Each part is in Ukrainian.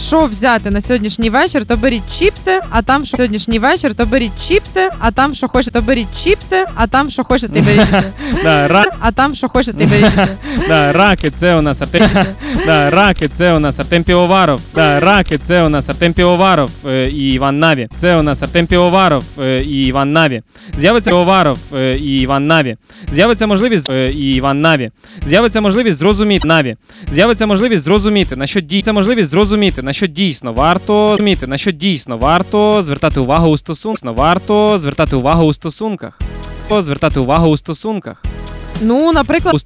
що взяти на сьогоднішній вечір, то беріть чіпси, а там що сьогоднішній вечір, то беріть чіпси, а там що хочете, то беріть чіпси, а там що хочете, беріть. А там що хочете, беріть. Раки, це у нас Артем. Раки, це у нас Артем Півоваров. Раки, це у нас Артем Півоваров і Іван Наві. Це у нас Артем Півоваров і Іван Наві. З'явиться Півоваров і Іван Наві. З'явиться можливість і Іван Наві. З'явиться можливість зрозуміти Наві. З'явиться можливість зрозуміти, на що дійсно можливість зрозуміти, на що дійсно варто звертати увагу у стосунках. Варто звертати увагу у стосунках. Звертати увагу у стосунках. Ну, наприклад,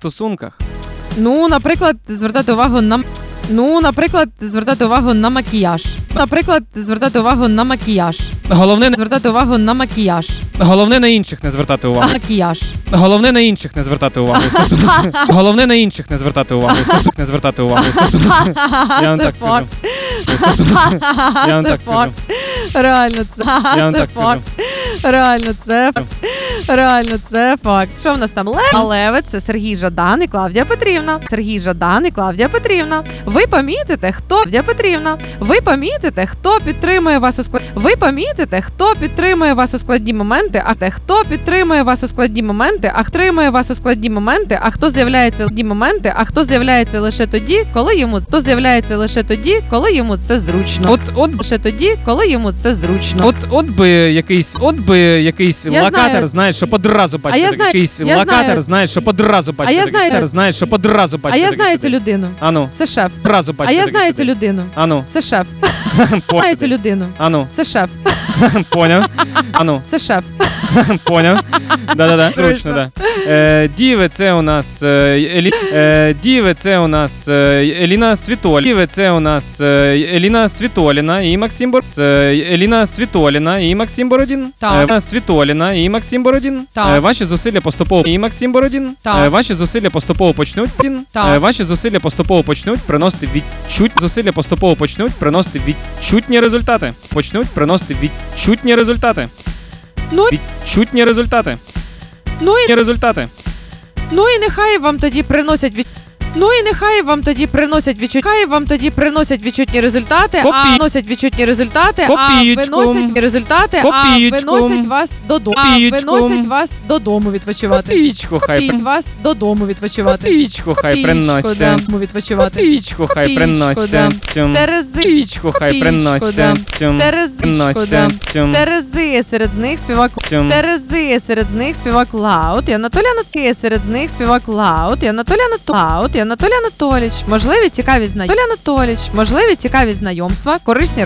звертати увагу на звертати увагу на макіяж. Наприклад, звертати увагу на макіяж. Головне Звертати увагу на макіяж. Головне на інших не звертати увагу. Макіяж. Головне на інших не звертати увагу. Головне на інших не звертати увагу. Не звертати увагу. Я вам так скажу. Я вам так скажу. Реально, це факт. Реально, це факт. Що в нас там? Леви, це Сергій Жадан і Клавдія Петрівна. Сергій Жадан і Клавдія Петрівна. Ви помітите, хто підтримує вас у складні моменти, а хто з'являється лише тоді, коли йому це зручно. От би якийсь локатор, знаєш, щоб одразу бачити. А я знаю цю людину. Ану. Це шеф. Одразу бачити. А я знаю цю людину. Ану. Це шеф. Знаю цю людину. Ану. Це шеф. Поняв? Ану. Це шеф. Поняв? Да. Зручно, да. Діви, це у нас Еліна Світоліна. Діви, це у нас Еліна Світоліна і Максим Бородін. Так. Світоліна і Максим Бородін. Так. Ваші зусилля поступово і Максим Бородін. Так. Ваші зусилля поступово почнуть. Так. Ваші зусилля поступово почнуть приносити відчутні результати. Ну і нехай вам тоді приносять відчутні результати, виносять вас додому відпочивати. Копійку хай приносять. Терези, серед них співак Лаут, і Анатолій Анатолійович. Можливі цікаві знайомства, корисні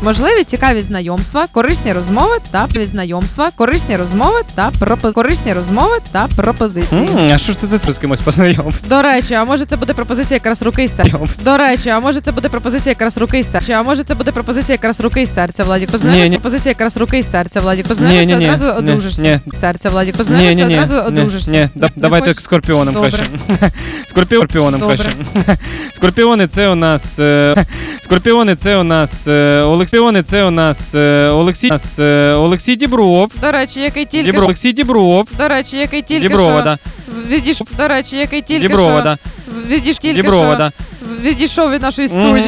розмови та пропозиції. А що ж це з кимось познайомитися? До речі, а може це буде пропозиція якраз руки і серця. Владік, познайомишся, пропозиція якраз руки і серця. Владік, познайомишся, одразу одружишся. Серця, Владік, познайомишся, одразу одружишся. Ні, давайте скорпіоном краще. Скорпіоном краще. Скорпіони це у нас Олексій Дібров. До речі, який тільки що відійшов від нашої студії.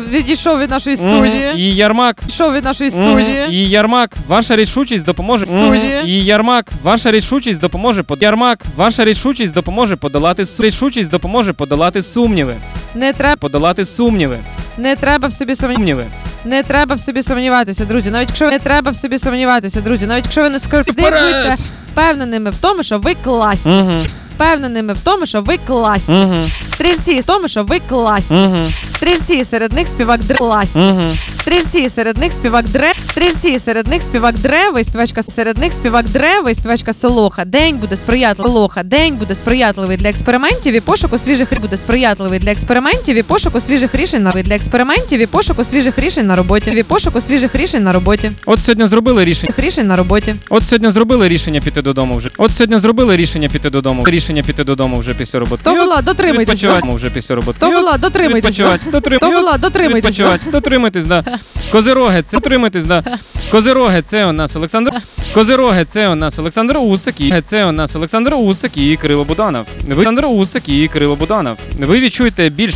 І Ярмак, ваша рішучість допоможе подолати сумніви. Не треба в собі сумніватися, друзі. Навіть якщо ви не будьте впевненими в тому, що ви класні. Стрільці, серед них співак Древо і співачка Солоха. День буде сприятливий для експериментів і пошуку свіжих рішень на роботі. От сьогодні зробили рішення піти додому вже. Рішення піти додому вже після роботи. То була, дотримайтесь. Дотримайтесь, да. Козироги, це у нас Олександр Усик і Кирило Буданов. Ви відчуєте більш